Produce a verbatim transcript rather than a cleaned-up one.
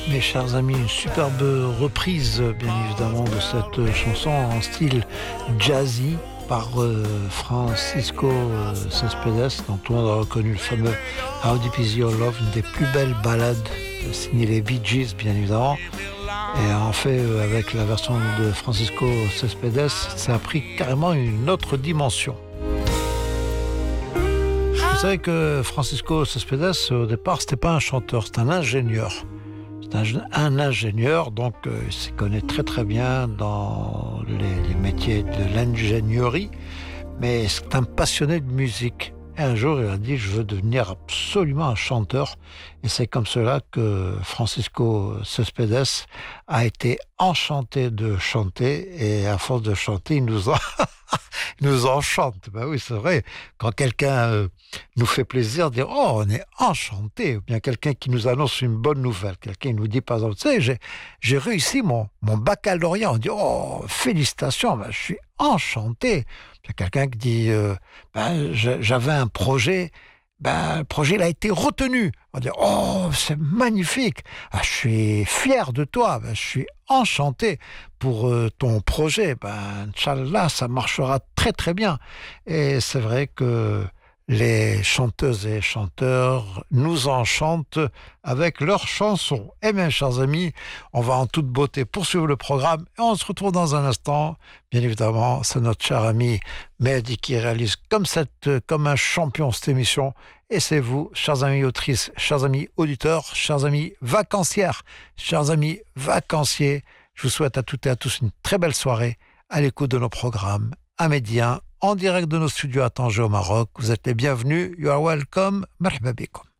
Mes chers amis, une superbe reprise, bien évidemment, de cette chanson en style jazzy par euh, Francisco euh, Céspedes, dont tout le monde a reconnu le fameux How Deep Is Your Love, une des plus belles ballades euh, signées les Bee Gees, bien évidemment. Et en fait, euh, avec la version de Francisco Céspedes, ça a pris carrément une autre dimension. Vous savez que Francisco Céspedes, au départ, c'était pas un chanteur, c'était un ingénieur. C'est un, un ingénieur, donc euh, il se connaît très très bien dans les, les métiers de l'ingénierie, mais c'est un passionné de musique. Et un jour, il a dit, je veux devenir absolument un chanteur. Et c'est comme cela que Francisco Céspedes a été enchanté de chanter. Et à force de chanter, il nous, en... il nous enchante. Ben oui, c'est vrai. Quand quelqu'un euh, nous fait plaisir, dire, oh, on est enchanté. Ou bien quelqu'un qui nous annonce une bonne nouvelle. Quelqu'un qui nous dit, par exemple, tu sais, j'ai, j'ai réussi mon, mon baccalauréat. On dit, oh, félicitations, ben, je suis enchanté. Il y a quelqu'un qui dit euh, ben, j'avais un projet, ben, le projet il a été retenu. On va dire oh c'est magnifique, ah, je suis fier de toi, ben, je suis enchanté pour euh, ton projet. Ben, Inch'Allah, ça marchera très très bien. Et c'est vrai que les chanteuses et chanteurs nous enchantent avec leurs chansons. Et bien, chers amis, on va en toute beauté poursuivre le programme et on se retrouve dans un instant. Bien évidemment, c'est notre cher ami Mehdi qui réalise comme, cette, comme un champion cette émission. Et c'est vous, chers amis autrices, chers amis auditeurs, chers amis vacancières, chers amis vacanciers. Je vous souhaite à toutes et à tous une très belle soirée à l'écoute de nos programmes amédiens en direct de nos studios à Tanger au Maroc. Vous êtes les bienvenus. You are welcome. Marhaba bikum.